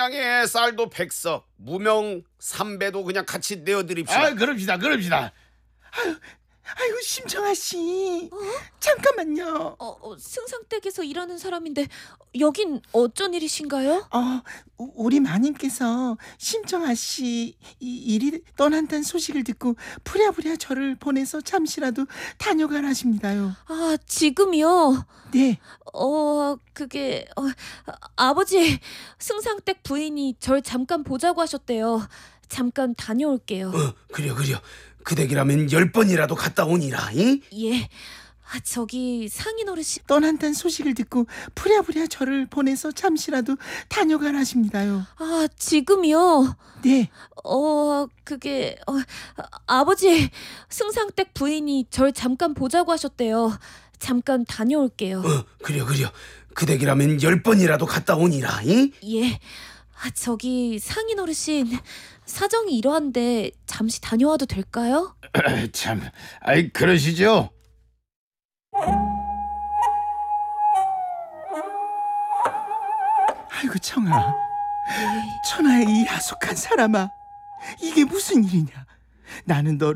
양의 쌀도 100석, 무명 3배도 그냥 같이 내어드립시다. 아, 그럽시다. 아이고 심청아 씨, 잠깐만요. 승상댁에서 일하는 사람인데 여긴 어쩐 일이신가요? 우리 마님께서 심청아 씨 일이 떠난다는 소식을 듣고 부랴부랴 저를 보내서 잠시라도 다녀가라십니다요. 아, 지금이요? 네. 아버지, 승상댁 부인이 절 잠깐 보자고 하셨대요. 잠깐 다녀올게요. 그려. 그 댁이라면 10번이라도 갔다 오니라. 잉? 예. 저기 상인 어르신. 떠난다는 소식을 듣고 부랴부랴 저를 보내서 잠시라도 다녀가라십니다요. 아, 지금이요? 네. 아버지, 승상댁 부인이 절 잠깐 보자고 하셨대요. 잠깐 다녀올게요. 그려. 그 댁이라면 10번이라도 갔다 오니라. 잉? 예. 저기 상인 어르신, 사정이 이러한데 잠시 다녀와도 될까요? 참, 아이 그러시죠. 아이고 청아, 천하의 이 야속한 사람아, 이게 무슨 일이냐. 나는 너를